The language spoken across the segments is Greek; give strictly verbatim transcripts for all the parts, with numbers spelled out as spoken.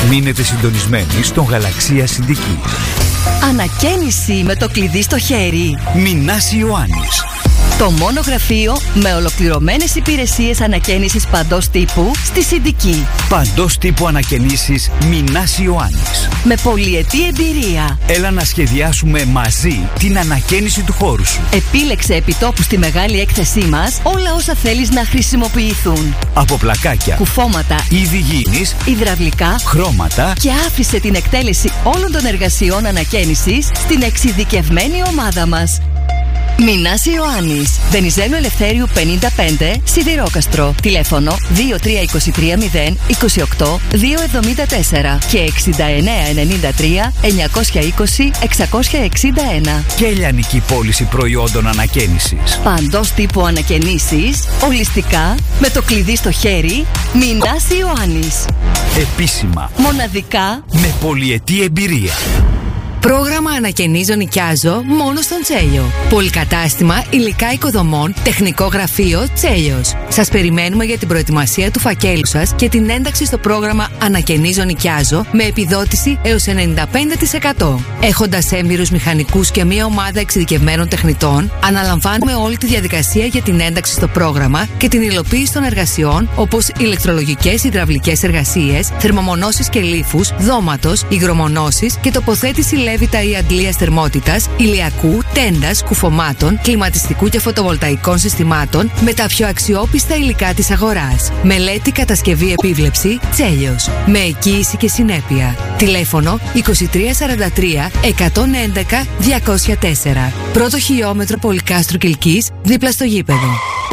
Μείνετε συντονισμένοι στον Γαλαξία Συντική. Ανακαίνιση με το κλειδί στο χέρι. Μινάς Ιωάννης. Το μόνο γραφείο με ολοκληρωμένες υπηρεσίες ανακαίνισης παντός τύπου στη Συντική. Παντός τύπου ανακαινήσεις Μινάς Ιωάννης. Με πολυετή εμπειρία. Έλα να σχεδιάσουμε μαζί την ανακαίνιση του χώρου σου. Επίλεξε επιτόπου στη μεγάλη έκθεσή μας όλα όσα θέλεις να χρησιμοποιηθούν. Από πλακάκια, κουφώματα, είδη γήινης, υδραυλικά, χρώματα, και άφησε την εκτέλεση όλων των εργασιών ανακαίνισης στην εξειδικευμένη ομάδα μας. Μινάς Ιωάννης, Βενιζέλου Ελευθέριου πενήντα πέντε, Σιδηρόκαστρο. Τηλέφωνο δύο τρία δύο τρία μηδέν δύο οκτώ δύο εβδομήντα τέσσερα και εξήντα εννέα ενενήντα τρία εννιακόσια είκοσι εξακόσια εξήντα ένα. Και λιανική πώληση προϊόντων ανακαίνησης. Παντός τύπου ανακαινήσεις, ολιστικά, με το κλειδί στο χέρι. Μινάς Ιωάννης. Επίσημα, μοναδικά, με πολυετή εμπειρία. Πρόγραμμα ανακαινίζω νοικιάζω μόνο στον Τσέλιο. Πολυκατάστημα υλικά οικοδομών, τεχνικό γραφείο Τσέλιος. Σας περιμένουμε για την προετοιμασία του φακέλου σας και την ένταξη στο πρόγραμμα ανακαινίζω νοικιάζω με επιδότηση έως ενενήντα πέντε τοις εκατό. Έχοντας έμπειρους μηχανικούς και μια ομάδα εξειδικευμένων τεχνητών, αναλαμβάνουμε όλη τη διαδικασία για την ένταξη στο πρόγραμμα και την υλοποίηση των εργασιών όπως ηλεκτρολογικές υδραυλικές εργασίες, θερμομονώσεις και λίφους, δώματος, υγρομονώσεις και τοποθέτηση λέβητα ή αντλίας θερμότητας, ηλιακού, τέντας, κουφωμάτων, κλιματιστικού και φωτοβολταϊκών συστημάτων με τα πιο αξιόπιστα υλικά της αγοράς. Μελέτη, κατασκευή, επίβλεψη Τσέλιος. Με εγγύηση και συνέπεια. Τηλέφωνο είκοσι τρία σαράντα τρία εκατόν έντεκα διακόσια τέσσερα. Πρώτο χιλιόμετρο Πολυκάστρου Κιλκής, δίπλα στο γήπεδο.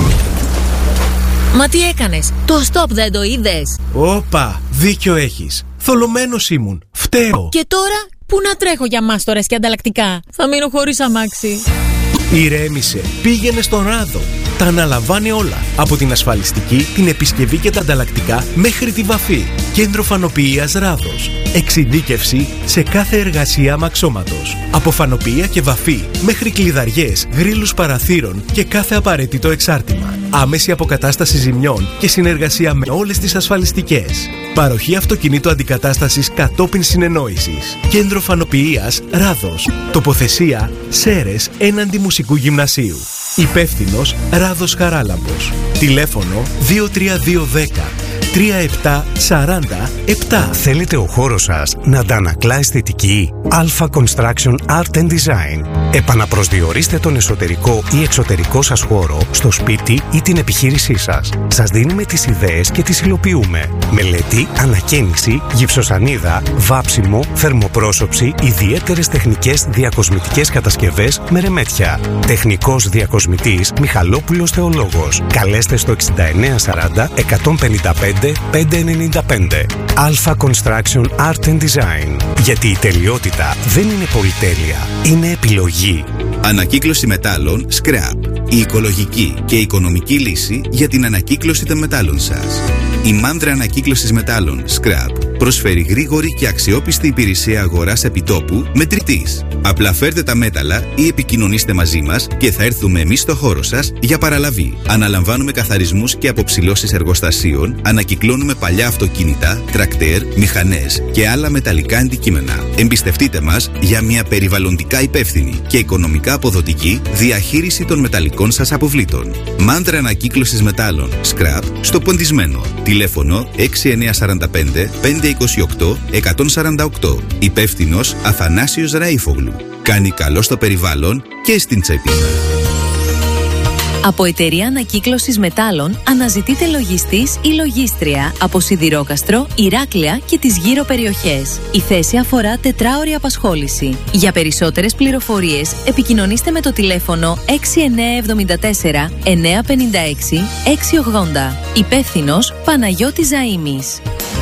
Μα τι έκανες? Το stop δεν το είδες? Όπα, δίκιο έχεις. Θολωμένος ήμουν. Φταίω. Και τώρα? Πού να τρέχω για μάστορες και ανταλλακτικά? Θα μείνω χωρίς αμάξι. Ηρέμησε. Πήγαινε στον Ράδο. Τα αναλαμβάνει όλα. Από την ασφαλιστική, την επισκευή και τα ανταλλακτικά μέχρι τη βαφή. Κέντρο φανοποιίας Ράδος. Εξειδίκευση σε κάθε εργασία αμαξώματος. Από φανοποιία και βαφή μέχρι κλειδαριές, γρίλους παραθύρων και κάθε απαραίτητο εξάρτημα. Άμεση αποκατάσταση ζημιών και συνεργασία με όλες τις ασφαλιστικές. Παροχή αυτοκινήτου αντικατάστασης κατόπιν συνεννόησης. Κέντρο φανοποιίας Ράδος. Τοποθεσία Σέρες έναντι Μουσικού Γυμνασίου. Υπεύθυνος Ράδος Χαράλαμπος. Τηλέφωνο δύο τρία δύο ένα μηδέν τρία επτά σαράντα επτά. Θέλετε ο χώρος σας να αντανακλά αισθητική? Alpha Construction Art and Design. Επαναπροσδιορίστε τον εσωτερικό ή εξωτερικό σας χώρο στο σπίτι ή την επιχείρησή σας. Σας δίνουμε τις ιδέες και τις υλοποιούμε. Μελέτη, ανακαίνιση, γυψοσανίδα, βάψιμο, θερμοπρόσωψη, ιδιαίτερες τεχνικές διακοσμητικές κατασκευές με ρεμέτια. Τεχνικός διακοσμητής Μιχαλόπουλος Θεολόγος. Καλέστε στο εξήντα εννέα σαράντα εκατόν πενήντα πέντε πεντακόσια ενενήντα πέντε. Alpha Construction Art and Design. Γιατί η τελειότητα δεν είναι πολυτέλεια, είναι επιλογή. Ανακύκλωση μετάλλων Scrap. Η οικολογική και οικονομική λύση για την ανακύκλωση των μετάλλων σας. Η Μάνδρα Ανακύκλωσης Μετάλλων Scrap προσφέρει γρήγορη και αξιόπιστη υπηρεσία αγοράς επιτόπου μετρητής. Απλά φέρτε τα μέταλλα ή επικοινωνήστε μαζί μας και θα έρθουμε εμείς στο χώρο σας για παραλαβή. Αναλαμβάνουμε καθαρισμούς και αποψηλώσεις εργοστασίων, ανακυκλώνουμε παλιά αυτοκίνητα, τρακτέρ, μηχανές και άλλα μεταλλικά αντικείμενα. Εμπιστευτείτε μας για μια περιβαλλοντικά υπεύθυνη και οικονομικά αποδοτική διαχείριση των μεταλλικών σας αποβλήτων. Μάνδρα Ανακύκλωσης Μετάλλων Scrap στο Ποντισμένο. Τηλέφωνο έξι εννέα τέσσερα πέντε πέντε είκοσι οκτώ εκατόν σαράντα οκτώ. Υπεύθυνος Αθανάσιος Ραΐφογλου. Κάνει καλό στο περιβάλλον και στην τσέπη σας. Από Εταιρεία Ανακύκλωσης Μετάλλων αναζητείτε λογιστής ή λογίστρια από Σιδηρόκαστρο, Ηράκλεια και τις γύρω περιοχές. Η θέση αφορά τετράωρη απασχόληση. Για περισσότερες πληροφορίες επικοινωνήστε με το τηλέφωνο έξι εννέα εβδομήντα τέσσερα εννέα πενήντα έξι έξι ογδόντα. Υπεύθυνος Παναγιώτης Ζαΐμης.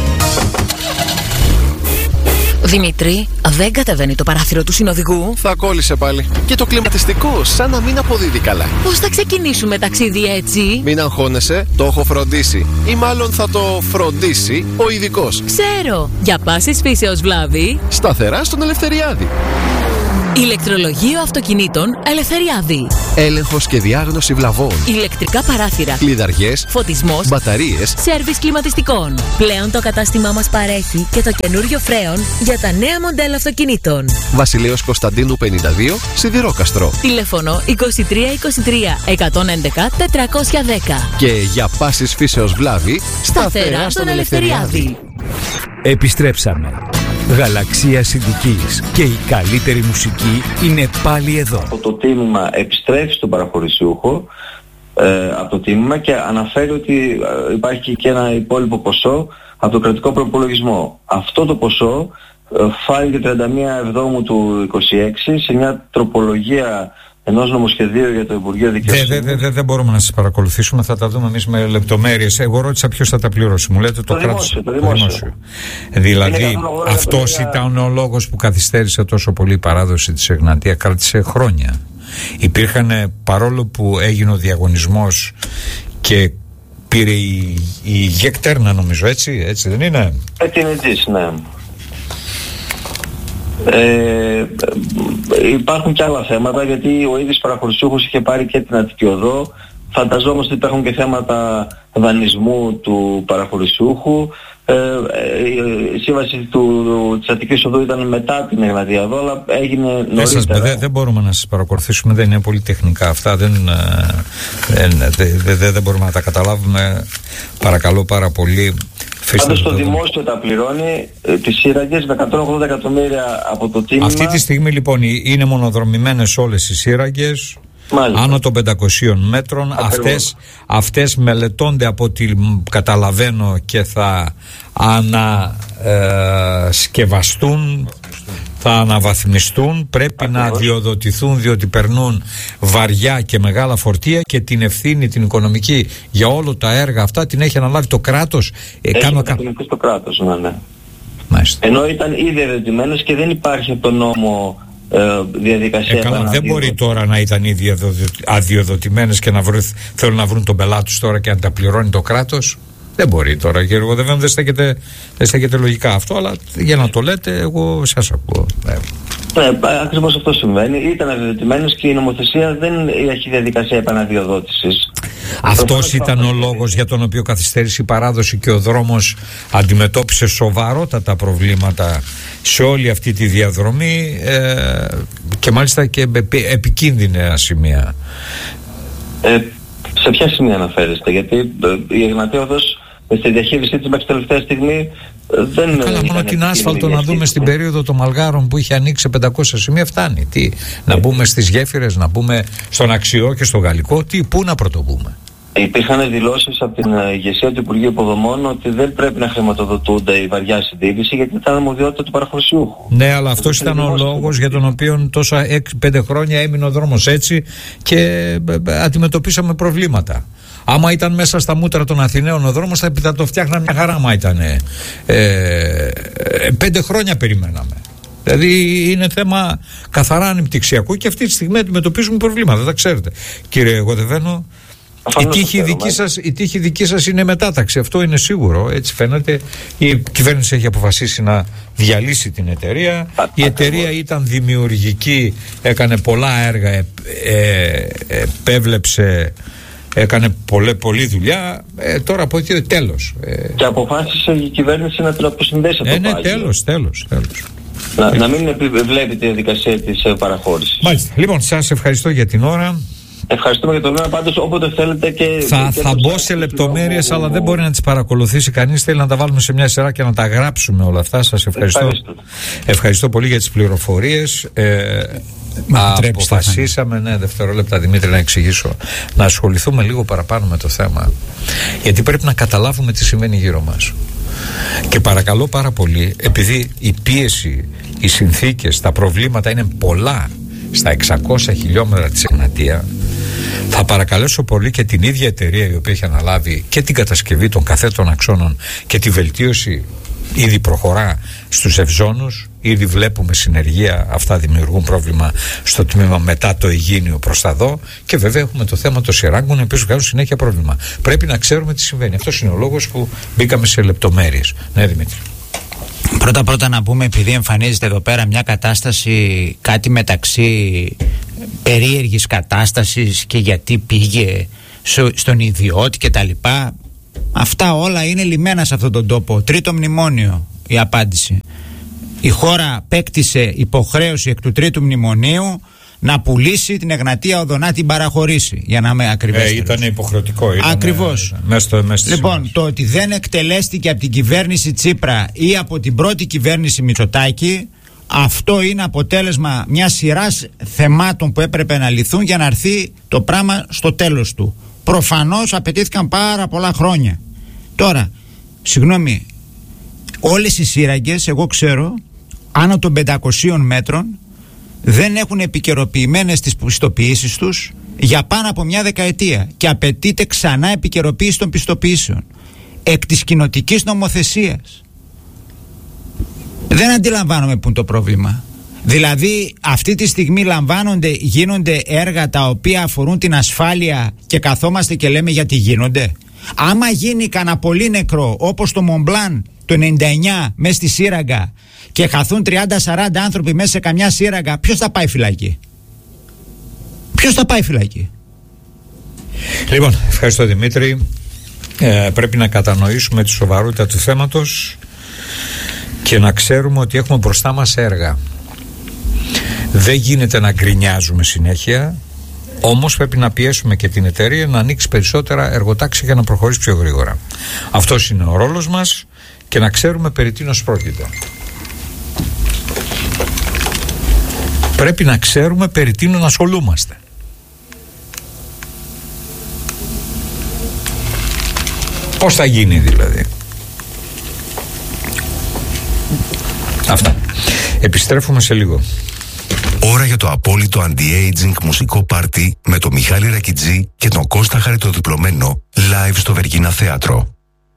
Δημήτρη, δεν κατεβαίνει το παράθυρο του συνοδηγού. Θα κόλλησε πάλι. Και το κλιματιστικό, σαν να μην αποδίδει καλά. Πώς θα ξεκινήσουμε ταξίδι έτσι? Μην αγχώνεσαι, το έχω φροντίσει. Ή μάλλον θα το φροντίσει ο ειδικός. Ξέρω, για πάσης φύσεως βλάβη. Σταθερά στον Ελευθεριάδη. Ηλεκτρολογείο αυτοκινήτων Ελευθεριάδη. Έλεγχος και διάγνωση βλαβών. Ηλεκτρικά παράθυρα. Κλειδαριές. Φωτισμός. Μπαταρίες. Σέρβις κλιματιστικών. Πλέον το κατάστημά μας παρέχει και το καινούριο φρέον για τα νέα μοντέλα αυτοκινήτων. Βασιλέως Κωνσταντίνου πενήντα δύο, Σιδηρόκαστρο. Τηλέφωνο είκοσι τρία είκοσι τρία εκατόν έντεκα τετρακόσια δέκα. Και για πάσης φύσεως βλάβη, σταθερά στον Ελευθεριάδη. Επιστρέψαμε. Γαλαξία Συντικής και η καλύτερη μουσική είναι πάλι εδώ. Από το τίμημα επιστρέφει στον παραχωρησιούχο ε, από το τίμημα και αναφέρει ότι ε, υπάρχει και ένα υπόλοιπο ποσό από το κρατικό προπολογισμό. Αυτό το ποσό ε, φάνηκε τριάντα μία Εβδόμου του είκοσι έξι σε μια τροπολογία ενός νομοσχεδίου για το Υπουργείο Δικαιοσύνης. Δεν δε, δε, δε μπορούμε να σας παρακολουθήσουμε, θα τα δούμε εμείς με λεπτομέρειες. Εγώ ρώτησα ποιος θα τα πληρώσει. Μου λέτε το, το κράτος. Δημόσιο, το δημόσιο. δημόσιο. Δηλαδή αυτός ήταν ο λόγος που καθυστέρησε τόσο πολύ η παράδοση της Εγνατία. Κράτησε χρόνια. Υπήρχαν, παρόλο που έγινε ο διαγωνισμός και πήρε η, η Γεκτέρνα, νομίζω, έτσι, έτσι δεν είναι? Έτσι είναι έτσι, ναι. Ε, υπάρχουν και άλλα θέματα, γιατί ο ίδιος παραχωρησιούχος είχε πάρει και την Αττική Οδό. Φανταζόμαστε ότι υπάρχουν και θέματα δανεισμού του παραχωρησιούχου. Ε, η σύμβαση του, της Αττικής Οδού ήταν μετά την Εγνατία Οδό, αλλά έγινε νωρίτερα. Δεν δε μπορούμε να σας παρακολουθήσουμε, δεν είναι πολύ τεχνικά αυτά, δεν, δεν, δεν, δεν, δεν μπορούμε να τα καταλάβουμε. Παρακαλώ πάρα πολύ. Πάντως το δημόσιο τα πληρώνει ε, τις σύραγγες με εκατόν ογδόντα εκατομμύρια από το τίμημα. Αυτή τη στιγμή λοιπόν είναι μονοδρομημένες όλες οι σύραγγες. Μάλιστα. Άνω των πεντακοσίων μέτρων. Αυτές, αυτές μελετώνται από ό,τι καταλαβαίνω και θα ανασκευαστούν, θα αναβαθμιστούν. Πρέπει Ακριβώς. να διοδοτηθούν, διότι περνούν βαριά και μεγάλα φορτία και την ευθύνη την οικονομική για όλα τα έργα αυτά την έχει αναλάβει το κράτος. Έχει κάνω... κατευθυνθεί το κράτος, ναι, ναι. Μάλιστα. Ενώ ήταν ήδη ερετημένες και δεν υπάρχει από τον νόμο ε, διαδικασία. Ε, καλά, δεν μπορεί τώρα να ήταν ήδη αδειοδοτημένες και να βρουν, θέλουν να βρουν τον πελάτη τους τώρα και να τα πληρώνει το κράτος. Δεν μπορεί τώρα, κύριε Γοδεβένου, δεν στέκεται, δεν στέκεται λογικά αυτό, αλλά για να το λέτε, εγώ σας ακούω. Ναι, ναι, ακριβώς αυτό συμβαίνει. Ήταν αδειοδοτημένες και η νομοθεσία δεν έχει διαδικασία επαναδιοδότησης. Αυτός ήταν ο λόγος για τον οποίο καθυστέρησε η παράδοση και ο δρόμος αντιμετώπισε σοβαρότατα προβλήματα σε όλη αυτή τη διαδρομή ε, και μάλιστα και επικίνδυνα σημεία. Ε, σε ποια σημεία αναφέρεστε? Γιατί ε, η Εγνατία Οδός στη διαχείρισή της μέχρι τελευταία στιγμή δεν... Καλά, μόνο την άσφαλτο να δούμε στην περίοδο των Μαλγάρων που είχε ανοίξει σε πεντακόσια σημεία φτάνει. Τι, να μπούμε στις γέφυρες, να μπούμε στον Αξιό και στο Γαλλικό, τι, πού να πρωτοβούμε? Υπήρχαν δηλώσεις από την ηγεσία του Υπουργείου Υποδομών ότι δεν πρέπει να χρηματοδοτούνται η βαριά συντήρηση, γιατί ήταν αρμοδιότητα του παραχωρησιούχου. Ναι, αλλά αυτός ήταν ο λόγος για τον οποίο τόσα έξι πέντε χρόνια έμεινε ο δρόμος έτσι και αντιμετωπίσαμε προβλήματα. Άμα ήταν μέσα στα μούτρα των Αθηναίων ο δρόμος θα, θα το φτιάχναμε μια χαρά. Άμα ήταν ε, ε, πέντε χρόνια περιμέναμε. Δηλαδή είναι θέμα καθαρά ανεπτυξιακού και αυτή τη στιγμή αντιμετωπίζουμε προβλήματα, δεν τα ξέρετε. Κύριε Γοδεβένο, η τύχη, δική σας, η τύχη δική σας είναι μετάταξη, αυτό είναι σίγουρο, έτσι φαίνεται. Η κυβέρνηση έχει αποφασίσει να διαλύσει την εταιρεία. Η εταιρεία ήταν δημιουργική, έκανε πολλά έργα, ε, ε, επέβλεψε, έκανε πολλή, πολλή δουλειά, ε, τώρα από εκεί τέλος. Ε. Και αποφάσισε η κυβέρνηση να την αποσυνδέσει από ε, το ναι, πάγιο. τέλος, τέλος, τέλος. Να, ε. να μην επιβλέπει τη διαδικασία της παραχώρησης. Μάλιστα. Λοιπόν, σας ευχαριστώ για την ώρα. Ευχαριστούμε για το βήμα, πάντως όποτε θέλετε και... Θα, και θα μπω σε λεπτομέρειες, αλλά δεν μπορεί να τις παρακολουθήσει κανείς. Θέλει να τα βάλουμε σε μια σειρά και να τα γράψουμε όλα αυτά. Σας ευχαριστώ. Ευχαριστώ, ευχαριστώ πολύ για τις πληροφορίες. Ε, αποφασίσαμε, ναι, δευτερόλεπτα Δημήτρη, να εξηγήσω, να ασχοληθούμε λίγο παραπάνω με το θέμα, γιατί πρέπει να καταλάβουμε τι συμβαίνει γύρω μας. Και παρακαλώ πάρα πολύ, επειδή η πίεση, οι συνθήκες, τα προβλήματα είναι πολλά στα εξακόσια χιλιόμετρα της Εγνατία, θα παρακαλέσω πολύ και την ίδια εταιρεία η οποία έχει αναλάβει και την κατασκευή των καθέτων αξώνων και τη βελτίωση, ήδη προχωρά στους Ευζώνους, ήδη βλέπουμε συνεργεία, αυτά δημιουργούν πρόβλημα στο τμήμα μετά το Αιγίνιο προς τα δω, και βέβαια έχουμε το θέμα των σειράγκων, οι οποίοι βγάζουν συνέχεια πρόβλημα. Πρέπει να ξέρουμε τι συμβαίνει. Αυτός είναι ο λόγος που μπήκαμε σε λεπτομέρειες. Ναι, Δημήτρη. Πρώτα πρώτα να πούμε, επειδή εμφανίζεται εδώ πέρα μια κατάσταση, κάτι μεταξύ περίεργης κατάστασης και γιατί πήγε στον ιδιώτη και τα λοιπά, αυτά όλα είναι λιμένα σε αυτόν τον τόπο. Τρίτο μνημόνιο η απάντηση. Η χώρα παίκτησε υποχρέωση εκ του τρίτου μνημονίου να πουλήσει την Εγνατία Οδωνά, την παραχωρήσει, για να είμαι ακριβέστερος. Ε, ήταν υποχρεωτικό. Ακριβώς. Λοιπόν, το ότι δεν εκτελέστηκε από την κυβέρνηση Τσίπρα ή από την πρώτη κυβέρνηση Μητσοτάκη, αυτό είναι αποτέλεσμα μιας σειράς θεμάτων που έπρεπε να λυθούν για να έρθει το πράγμα στο τέλος του. Προφανώς απαιτήθηκαν πάρα πολλά χρόνια. Τώρα, συγγνώμη, όλες οι σύραγγες, εγώ ξέρω, άνω των πεντακοσίων μέτρων, δεν έχουν επικαιροποιημένες τις πιστοποιήσεις τους για πάνω από μια δεκαετία και απαιτείται ξανά επικαιροποίηση των πιστοποιήσεων εκ της κοινοτικής νομοθεσίας. Δεν αντιλαμβάνομαι που είναι το πρόβλημα. Δηλαδή αυτή τη στιγμή λαμβάνονται, γίνονται έργα τα οποία αφορούν την ασφάλεια και καθόμαστε και λέμε γιατί γίνονται. Άμα γίνει κανένα πολύ νεκρό όπως το Μομπλάν το ενενήντα εννιά μέσα στη σύραγγα και χαθούν τριάντα σαράντα άνθρωποι μέσα σε καμιά σύραγγα, ποιος θα πάει φυλακή? Ποιος θα πάει φυλακή? Λοιπόν, ευχαριστώ Δημήτρη. Ε, πρέπει να κατανοήσουμε τη σοβαρότητα του θέματος και να ξέρουμε ότι έχουμε μπροστά μας έργα. Δεν γίνεται να γκρινιάζουμε συνέχεια, όμως πρέπει να πιέσουμε και την εταιρεία να ανοίξει περισσότερα εργοτάξια για να προχωρήσει πιο γρήγορα. Αυτός είναι ο ρόλος μας και να ξέρουμε περί τίνος πρόκειται. Πρέπει να ξέρουμε περί τίνον ασχολούμαστε. Πώς θα γίνει δηλαδή? Αυτά. Επιστρέφουμε σε λίγο. Ώρα για το απόλυτο anti-aging μουσικό πάρτι με τον Μιχάλη Ρακιτζή και τον Κώστα Χαριτοδιπλωμένο live στο Βεργίνα Θέατρο.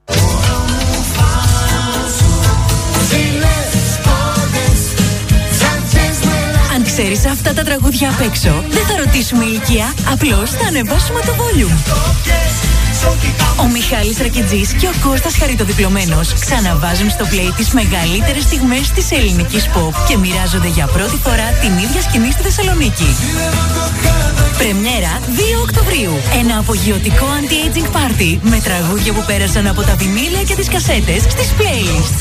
Αν ξέρεις αυτά τα τραγούδια απ' έξω, δεν θα ρωτήσουμε ηλικία, απλώς θα ανεβάσουμε το volume. Ο Μιχάλης Ρακιτζής και ο Κώστας Χαριτοδιπλωμένος ξαναβάζουν στο play τις μεγαλύτερες στιγμές της ελληνικής pop και μοιράζονται για πρώτη φορά την ίδια σκηνή στη Θεσσαλονίκη. Πρεμιέρα δύο Οκτωβρίου. Ένα απογειωτικό anti-aging party με τραγούδια που πέρασαν από τα βινίλια και τις κασέτες στις playlists.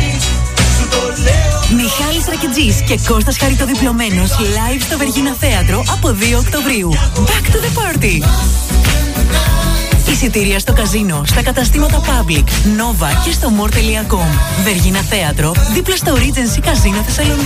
Μιχάλης Ρακιτζής και Κώστας Χαριτοδιπλωμένος live στο Βεργίνα Θέατρο από δύο Οκτωβρίου. Back to the party! Εισιτήρια στο καζίνο, στα καταστήματα Public, Nova και στο more τελεία com. Βεργίνα Θέατρο, δίπλα στο Regency Casino Θεσσαλονίκη.